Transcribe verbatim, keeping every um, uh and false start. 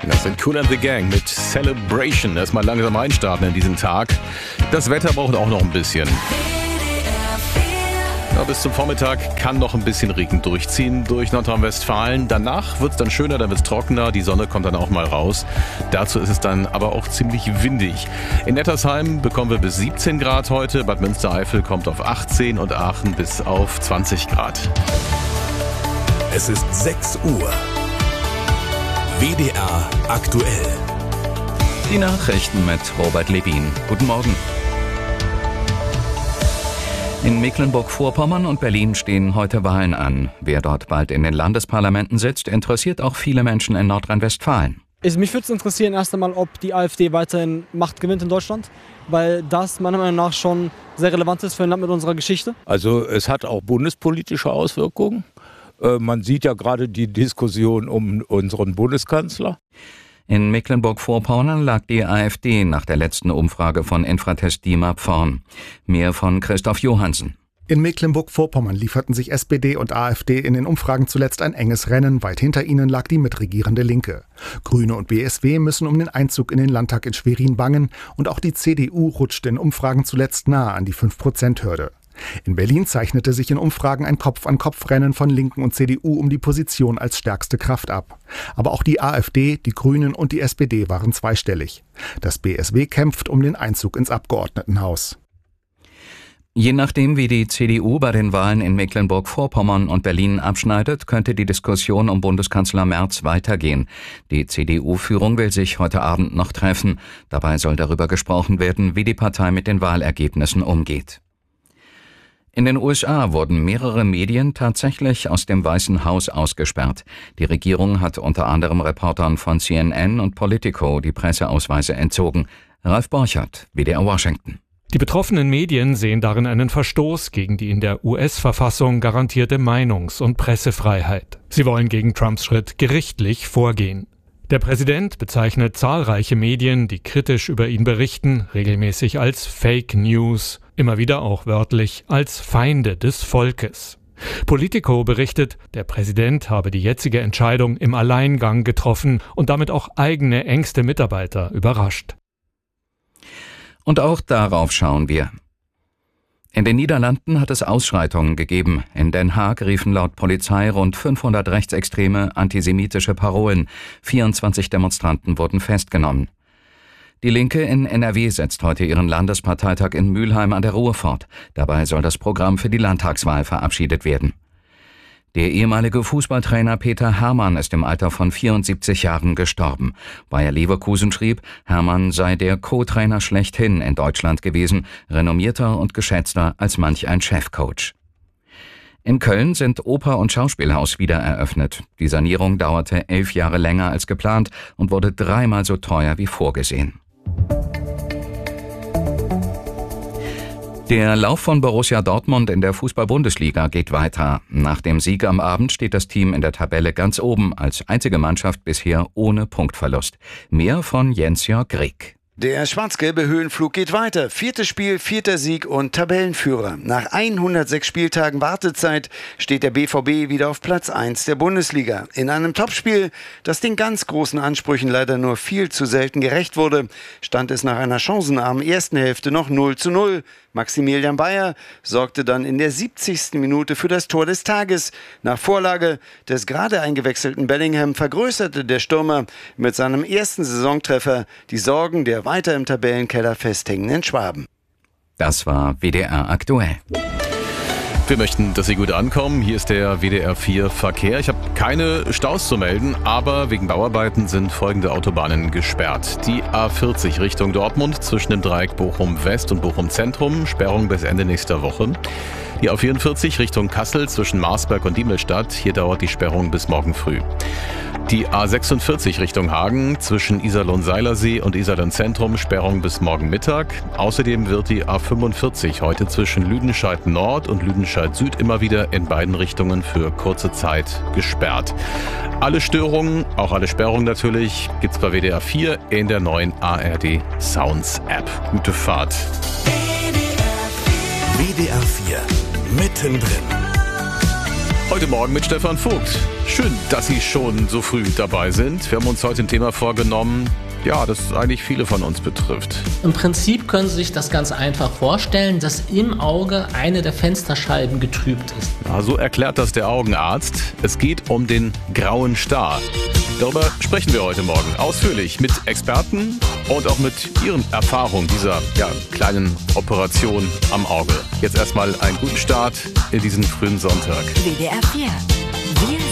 Das sind Kool and the Gang mit Celebration. Erstmal langsam einstarten in diesen Tag. Das Wetter braucht auch noch ein bisschen. Ja, bis zum Vormittag kann noch ein bisschen Regen durchziehen durch Nordrhein-Westfalen. Danach wird es dann schöner, dann wird es trockener. Die Sonne kommt dann auch mal raus. Dazu ist es dann aber auch ziemlich windig. In Nettersheim bekommen wir bis siebzehn Grad heute. Bad Münstereifel kommt auf achtzehn und Aachen bis auf zwanzig Grad. Es ist sechs Uhr. W D R aktuell. Die Nachrichten mit Robert Levin. Guten Morgen. In Mecklenburg-Vorpommern und Berlin stehen heute Wahlen an. Wer dort bald in den Landesparlamenten sitzt, interessiert auch viele Menschen in Nordrhein-Westfalen. Mich würde es interessieren erst einmal, ob die AfD weiterhin Macht gewinnt in Deutschland, weil das meiner Meinung nach schon sehr relevant ist für ein Land mit unserer Geschichte. Also es hat auch bundespolitische Auswirkungen. Man sieht ja gerade die Diskussion um unseren Bundeskanzler. In Mecklenburg-Vorpommern lag die AfD nach der letzten Umfrage von Infratest DIMAP vorn. Mehr von Christoph Johansen. In Mecklenburg-Vorpommern lieferten sich S P D und AfD in den Umfragen zuletzt ein enges Rennen. Weit hinter ihnen lag die mitregierende Linke. Grüne und B S W müssen um den Einzug in den Landtag in Schwerin bangen. Und auch die C D U rutscht in Umfragen zuletzt nahe an die fünf Prozent Hürde. In Berlin zeichnete sich in Umfragen ein Kopf-an-Kopf-Rennen von Linken und C D U um die Position als stärkste Kraft ab. Aber auch die AfD, die Grünen und die S P D waren zweistellig. Das B S W kämpft um den Einzug ins Abgeordnetenhaus. Je nachdem, wie die C D U bei den Wahlen in Mecklenburg-Vorpommern und Berlin abschneidet, könnte die Diskussion um Bundeskanzler Merz weitergehen. Die C D U-Führung will sich heute Abend noch treffen. Dabei soll darüber gesprochen werden, wie die Partei mit den Wahlergebnissen umgeht. In den U S A wurden mehrere Medien tatsächlich aus dem Weißen Haus ausgesperrt. Die Regierung hat unter anderem Reportern von C N N und Politico die Presseausweise entzogen. Ralf Borchert, W D R Washington. Die betroffenen Medien sehen darin einen Verstoß gegen die in der U S-Verfassung garantierte Meinungs- und Pressefreiheit. Sie wollen gegen Trumps Schritt gerichtlich vorgehen. Der Präsident bezeichnet zahlreiche Medien, die kritisch über ihn berichten, regelmäßig als Fake News, immer wieder auch wörtlich als Feinde des Volkes. Politico berichtet, der Präsident habe die jetzige Entscheidung im Alleingang getroffen und damit auch eigene engste Mitarbeiter überrascht. Und auch darauf schauen wir. In den Niederlanden hat es Ausschreitungen gegeben. In Den Haag riefen laut Polizei rund fünfhundert rechtsextreme antisemitische Parolen. vierundzwanzig Demonstranten wurden festgenommen. Die Linke in N R W setzt heute ihren Landesparteitag in Mülheim an der Ruhr fort. Dabei soll das Programm für die Landtagswahl verabschiedet werden. Der ehemalige Fußballtrainer Peter Hermann ist im Alter von vierundsiebzig Jahren gestorben. Bayer Leverkusen schrieb, Hermann sei der Co-Trainer schlechthin in Deutschland gewesen, renommierter und geschätzter als manch ein Chefcoach. In Köln sind Oper- und Schauspielhaus wieder eröffnet. Die Sanierung dauerte elf Jahre länger als geplant und wurde dreimal so teuer wie vorgesehen. Der Lauf von Borussia Dortmund in der Fußball-Bundesliga geht weiter. Nach dem Sieg am Abend steht das Team in der Tabelle ganz oben, als einzige Mannschaft bisher ohne Punktverlust. Mehr von Jens-Jörg Grieck. Der schwarz-gelbe Höhenflug geht weiter. Viertes Spiel, vierter Sieg und Tabellenführer. Nach hundertsechs Spieltagen Wartezeit steht der B V B wieder auf Platz eins der Bundesliga. In einem Topspiel, das den ganz großen Ansprüchen leider nur viel zu selten gerecht wurde, stand es nach einer chancenarmen ersten Hälfte noch null zu null. Maximilian Bayer sorgte dann in der siebzigsten Minute für das Tor des Tages. Nach Vorlage des gerade eingewechselten Bellingham vergrößerte der Stürmer mit seinem ersten Saisontreffer die Sorgen der weiter im Tabellenkeller festhängenden Schwaben. Das war W D R aktuell. Wir möchten, dass Sie gut ankommen. Hier ist der W D R vier Verkehr. Ich habe keine Staus zu melden, aber wegen Bauarbeiten sind folgende Autobahnen gesperrt. Die A vierzig Richtung Dortmund zwischen dem Dreieck Bochum West und Bochum Zentrum, Sperrung bis Ende nächster Woche. Die A vierundvierzig Richtung Kassel zwischen Marsberg und Diemelstadt, hier dauert die Sperrung bis morgen früh. Die A sechsundvierzig Richtung Hagen zwischen Iserlohn-Seilersee und Iserlohn-Zentrum, Sperrung bis morgen Mittag. Außerdem wird die A fünfundvierzig heute zwischen Lüdenscheid Nord und Lüdenscheid Süd immer wieder in beiden Richtungen für kurze Zeit gesperrt. Alle Störungen, auch alle Sperrungen natürlich, gibt's bei W D R vier in der neuen A R D Sounds App. Gute Fahrt. W D R vier mittendrin. Heute Morgen mit Stefan Vogt. Schön, dass Sie schon so früh dabei sind. Wir haben uns heute ein Thema vorgenommen, ja, das eigentlich viele von uns betrifft. Im Prinzip können Sie sich das ganz einfach vorstellen, dass im Auge eine der Fensterscheiben getrübt ist. Ja, so erklärt das der Augenarzt. Es geht um den grauen Star. Darüber sprechen wir heute Morgen ausführlich mit Experten und auch mit Ihren Erfahrungen dieser ja, kleinen Operation am Auge. Jetzt erstmal einen guten Start in diesen frühen Sonntag. W D R vier. Wir